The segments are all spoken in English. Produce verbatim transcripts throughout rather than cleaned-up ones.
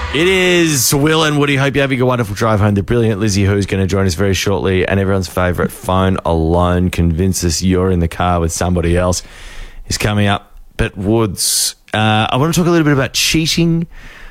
It is Will and Woody. Hope you're having a wonderful drive home. The brilliant Lizzie, who's going to join us very shortly, and everyone's favourite phone alone. Convince us you're in the car with somebody else is coming up. But Woods, uh, I want to talk a little bit about cheating,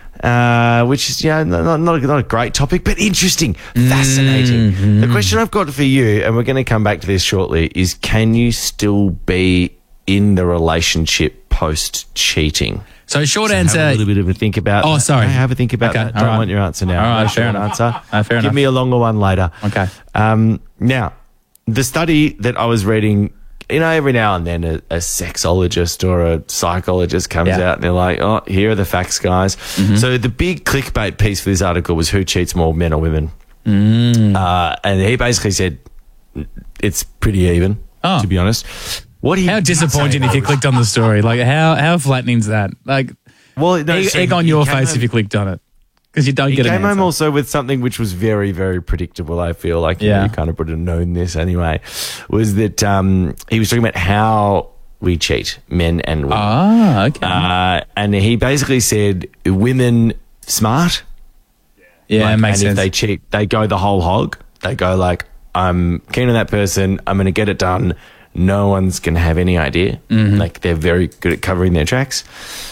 uh, which is yeah, not, not, a, not a great topic, but interesting, fascinating. Mm-hmm. The question I've got for you, and we're going to come back to this shortly, is can you still be in the relationship post-cheating? So short so answer. Have a little bit of a think about. Oh, that. sorry. No, have a think about okay, that. Don't right. want your answer now. All right, no fair short enough. answer. Uh, fair Give enough. me a longer one later. Okay. Um, now, the study that I was reading, you know, every now and then a, a sexologist or a psychologist comes Yeah. out and they're like, "Oh, here are the facts, guys." Mm-hmm. So the big clickbait piece for this article was who cheats more, men or women? Mm. Uh, and he basically said it's pretty even. Oh. To be honest. What he How disappointing if you clicked on the story. Like, how how flattening is that? Like, Well, no, egg, so egg he- on he your came face home- if you clicked on it. Because you don't He get an came home answer. also with something which was very, very predictable, I feel like. You Yeah. know, you kind of would have known this anyway, was that um, he was talking about how we cheat, men and women. Ah, okay. Uh, and he basically said women smart. yeah, like, it makes and sense. if they cheat, they go the whole hog. They go like, I'm keen on that person. I'm going to get it done. No one's going to have any idea. Mm-hmm. Like, they're very good at covering their tracks.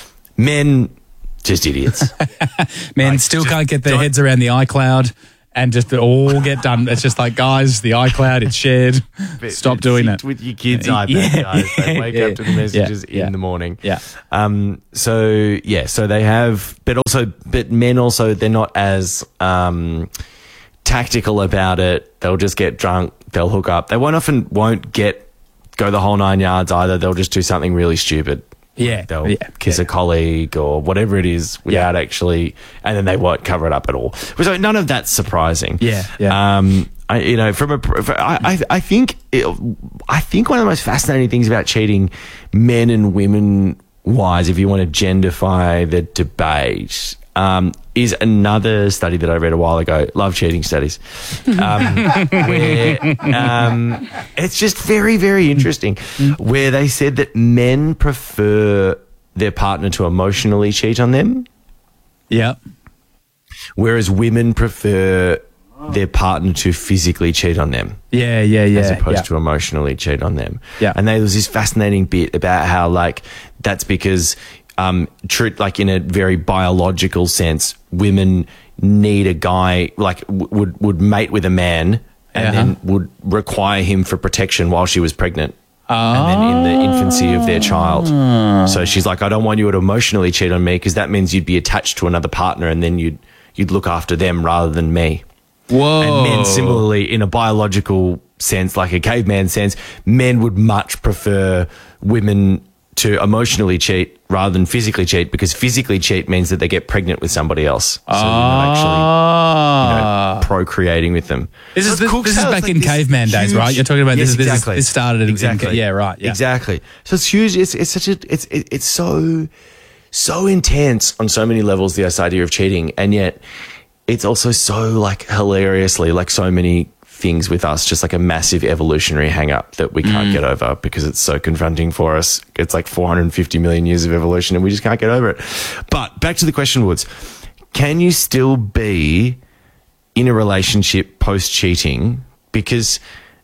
Men, just idiots. Men like, still just can't get their don't- heads around the iCloud and just all get done. It's just like, guys, the iCloud, it's shared. But Stop it doing synced it. with your kids' Yeah, iPad, guys. They yeah, wake yeah, up to the messages yeah, in the morning. Yeah. Um. So yeah. So they have, but also, but men also, they're not as um tactical about it. They'll just get drunk. They'll hook up. They won't often won't get go the whole nine yards either. They'll just do something really stupid. Yeah, They'll yeah, kiss yeah. a colleague or whatever it is without actually, and then they won't cover it up at all. So none of that's surprising. Yeah, yeah. Um, I, you know, from a, for, I, I, I think, it, I think one of the most fascinating things about cheating, men and women wise, if you want to genderify the debate, um, is another study that I read a while ago. Love cheating studies, um, where um, it's just very, very interesting. Where they said that men prefer their partner to emotionally cheat on them, Yeah. whereas women prefer their partner to physically cheat on them Yeah, yeah, yeah. as opposed yeah. to emotionally cheat on them. Yeah. And there was this fascinating bit about how, like, that's because, um, true, like in a very biological sense, women need a guy, like, w- would, would mate with a man and Uh-huh. then would require him for protection while she was pregnant. And then in the infancy of their child. So she's like, I don't want you to emotionally cheat on me because that means you'd be attached to another partner and then you'd, you'd look after them rather than me. Whoa. And men similarly, in a biological sense, like a caveman sense, men would much prefer women to emotionally cheat rather than physically cheat, because physically cheat means that they get pregnant with somebody else. So you're not actually, you know, procreating with them. This is, So this, cool, this is so it's back like in this caveman days, huge- right? You're talking about Yes, this. This, exactly. this started in, exactly. in, yeah, right. Yeah. Exactly. So it's huge. It's it's such a it's it, it's so so intense on so many levels, this idea of cheating, and yet it's also so, like, hilariously, like so many things with us, just like a massive evolutionary hang up that we can't get over because it's so confronting for us. It's like four hundred fifty million years of evolution and we just can't get over it. But back to the question, Woods, can you still be in a relationship post cheating? Because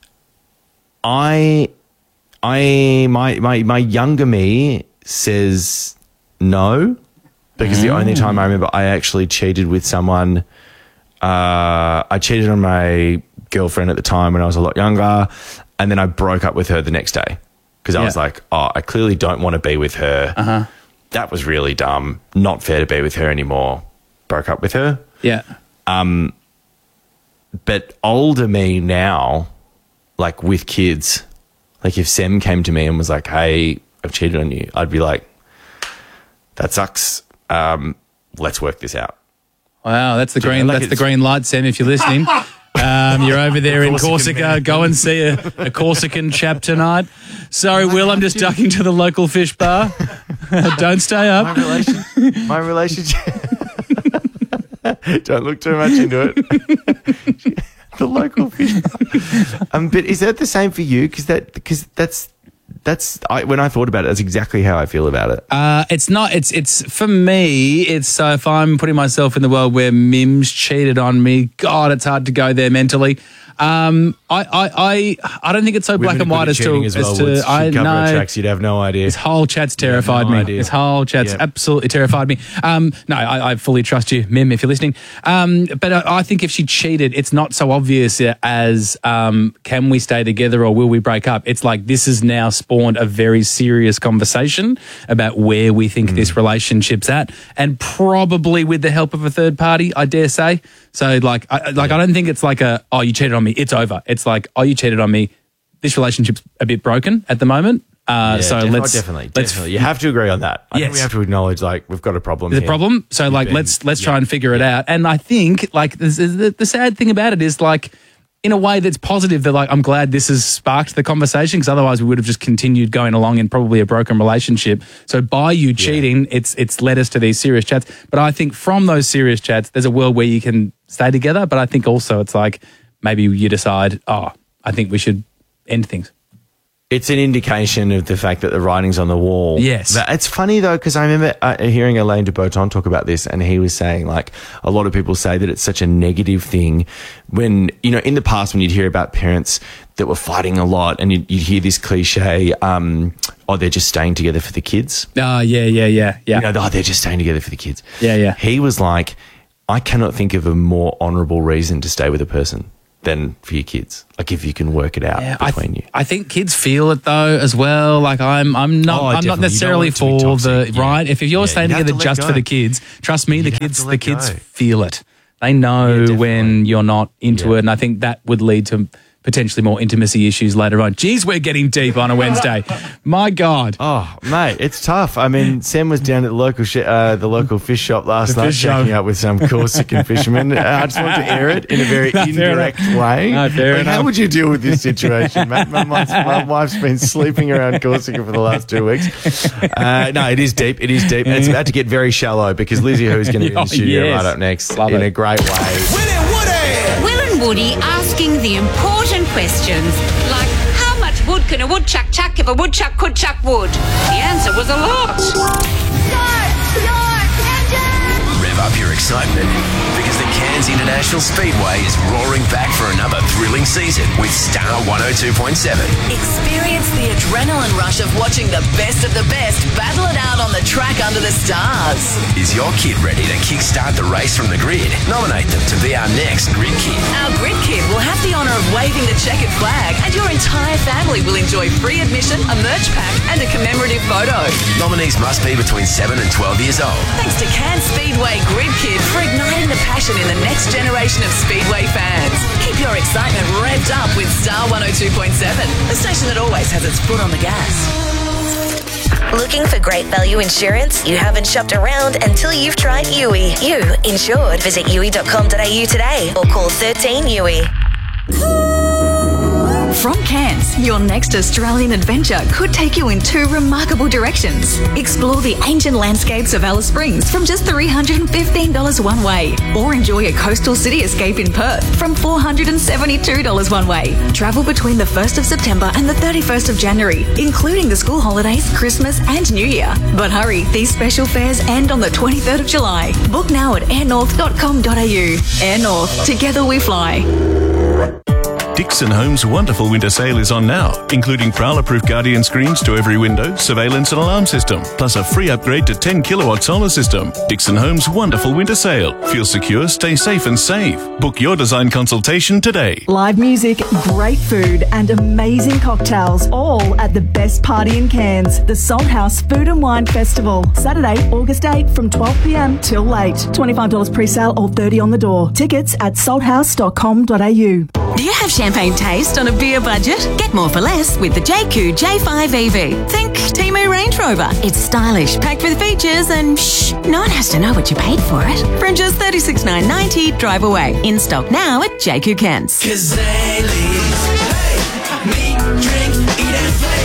I, I, my, my, my younger me says no, because the only time I remember I actually cheated with someone, uh, I cheated on my girlfriend at the time when I was a lot younger, and then I broke up with her the next day because I Yeah. was like, oh, I clearly don't want to be with her. Uh-huh. That was really dumb. Not fair to be with her anymore. Broke up with her. Yeah. But older me now, like with kids, like if Sem came to me and was like, hey, I've cheated on you, I'd be like, that sucks. Um, let's work this out. Wow, that's the Do you green. know, like that's the it's- green light, Sam. If you're listening, um, you're over there in Corsican Corsica. man. Go and see a, a Corsican chap tonight. Sorry, Will, I'm just ducking to the local fish bar. Don't stay My up. relation, my relationship. Don't look too much into it. The local fish bar. Um, but is that the same for you? Because that because that's that's I, when I thought about it, that's exactly how I feel about it. Uh, it's not. It's it's for me. It's so if I'm putting myself in the world where Mims cheated on me, God, it's hard to go there mentally. Um, I, I, I, I don't think it's so black and white as to. As well, as to I know tracks, you'd have no idea. This whole chat's terrified no me. idea. This whole chat's Yep. absolutely terrified me. Um, no, I, I fully trust you, Mim, if you're listening. Um, but I, I think if she cheated, it's not so obvious as um, can we stay together or will we break up? It's like this has now spawned a very serious conversation about where we think mm. this relationship's at, and probably with the help of a third party, I dare say. So, like, I, like yeah. I don't think it's like a, oh, you cheated on me, it's over. It's like, oh, you cheated on me, this relationship's a bit broken at the moment. Uh, yeah, so def- let's oh, definitely, let's definitely. You have to agree on that. I yes. think we have to acknowledge like we've got a problem. There's here. a problem. So like been, let's let's yeah, try and figure it yeah. out. And I think like this is the, the sad thing about it is like in a way that's positive that like I'm glad this has sparked the conversation, because otherwise we would have just continued going along in probably a broken relationship. So by you cheating, yeah. it's it's led us to these serious chats. But I think from those serious chats, there's a world where you can stay together. But I think also it's like maybe you decide, oh, I think we should end things. It's an indication of the fact that the writing's on the wall. Yes. But it's funny, though, because I remember uh, hearing Alain de Botton talk about this, and he was saying, like, a lot of people say that it's such a negative thing when, you know, in the past when you'd hear about parents that were fighting a lot and you'd, you'd hear this cliche, um, oh, they're just staying together for the kids. Oh, yeah, yeah, yeah, yeah. You know, oh, they're just staying together for the kids. Yeah, yeah. He was like, I cannot think of a more honourable reason to stay with a person than for your kids. Like if you can work it out yeah, between I th- you. I think kids feel it though as well. Like I'm I'm not Oh, I'm not necessarily for the yeah. right. If you're Yeah, staying you have together to let just go. for the kids, trust me, You'd the have kids to the let kids go. feel it. They know Yeah, definitely. when you're not into Yeah. it, and I think that would lead to potentially more intimacy issues later on. Geez, we're getting deep on a Wednesday. My God. Oh, mate, it's tough. I mean, Sam was down at the local sh- uh, the local fish shop last The night, fish shop. checking up with some Corsican fishermen. Uh, I just want to air it in a very No, fair indirect enough. way. No, fair Like, enough. how would you deal with this situation, mate? My, wife's- my wife's been sleeping around Corsica for the last two weeks. Uh, no, it is deep. It is deep. And it's about to get very shallow because Lizzie Who's going to be in Oh, the studio yes. right up next Love in it. a great way. Will and Woody! Will and Woody asking the important questions, like how much wood can a woodchuck chuck if a woodchuck could chuck wood? The answer was a lot. Rev up your excitement because the Cairns International Speedway is roaring back for another thrilling season with Star one oh two point seven. Experience the adrenaline rush of watching the best of the best battle it out on the track under the stars. Is your kid ready to kickstart the race from the grid? Nominate them to be our next Grid Kid. Our Grid Kid will have the honour of waving the checkered flag, and your entire family will enjoy free admission, a merch pack, and a commemorative photo. Nominees must be between seven and twelve years old. Thanks to Cairns Speedway Grid Kid for igniting the passion in the next generation of Speedway fans. Keep your excitement revved up with Star one oh two point seven, the station that always has its foot on the gas. Looking for great value insurance? You haven't shopped around until you've tried U I. You insured. Visit U I dot com dot a u today or call thirteen U I. From Cairns, your next Australian adventure could take you in two remarkable directions. Explore the ancient landscapes of Alice Springs from just three hundred fifteen dollars one way, or enjoy a coastal city escape in Perth from four hundred seventy-two dollars one way. Travel between the first of September and the thirty-first of January, including the school holidays, Christmas and New Year. But hurry, these special fares end on the twenty-third of July. Book now at air north dot com dot a u. Air North, together we fly. Dixon Homes' wonderful winter sale is on now, including prowler-proof Guardian screens to every window, surveillance and alarm system, plus a free upgrade to ten kilowatt solar system. Dixon Homes' wonderful winter sale. Feel secure, stay safe and save. Book your design consultation today. Live music, great food and amazing cocktails, all at the best party in Cairns, the Salt House Food and Wine Festival. Saturday, August eighth from twelve p m till late. twenty-five dollars pre-sale or thirty dollars on the door. Tickets at salt house dot com dot a u. Do you have champagne taste on a beer budget? Get more for less with the J Q J five E V. Think Temu Range Rover. It's stylish, packed with features, and shh, no one has to know what you paid for it. From just thirty-six thousand nine hundred ninety, drive away. In stock now at J Q Cairns. Cause they leave, hey, meet, drink, eat and play.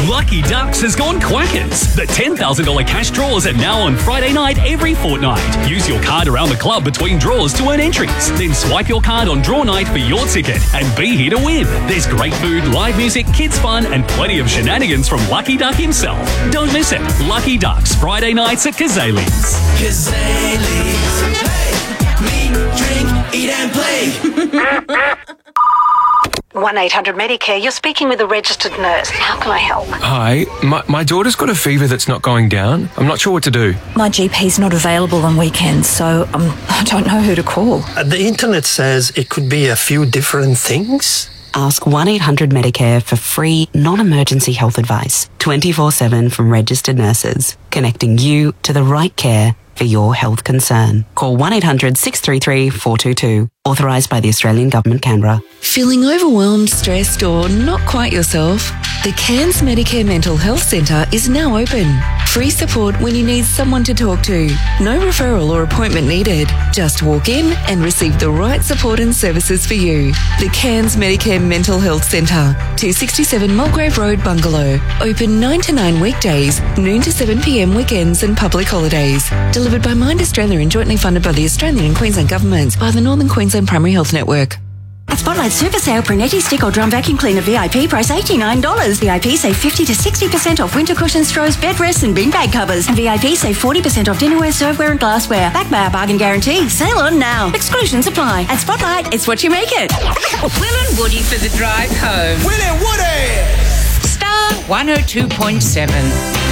Lucky Ducks has gone quackers. The ten thousand dollars cash draws are now on Friday night every fortnight. Use your card around the club between draws to earn entries. Then swipe your card on draw night for your ticket and be here to win. There's great food, live music, kids fun and plenty of shenanigans from Lucky Duck himself. Don't miss it. Lucky Ducks, Friday nights at Kazali's. Kazali's. Hey, meet, drink, eat and play. one eight hundred Medicare, you're speaking with a registered nurse. How can I help? Hi, my, my daughter's got a fever that's not going down. I'm not sure what to do. My G P's not available on weekends, so um, I don't know who to call. Uh, the internet says it could be a few different things. Ask one eight hundred Medicare for free, non-emergency health advice, twenty-four seven from registered nurses, connecting you to the right care for your health concern. Call one eight hundred six three three four two two. Authorised by the Australian Government, Canberra. Feeling overwhelmed, stressed or not quite yourself? The Cairns Medicare Mental Health Centre is now open. Free support when you need someone to talk to. No referral or appointment needed. Just walk in and receive the right support and services for you. The Cairns Medicare Mental Health Centre, two sixty-seven Mulgrave Road, Bungalow. Open nine to nine weekdays, noon to seven p m weekends and public holidays. Delivered by Mind Australia and jointly funded by the Australian and Queensland governments by the Northern Queensland Primary Health Network. At Spotlight Super Sale, Brunetti stick or drum vacuum cleaner V I P price eighty-nine dollars. V I P save fifty to sixty percent off winter cushions, throws, bed rests and beanbag covers. And V I P save forty percent off dinnerware, serveware and glassware. Backed by our bargain guarantee. Sale on now. Exclusions apply. At Spotlight, it's what you make it. Will and Woody for the drive home. Will and Woody! Star one oh two point seven.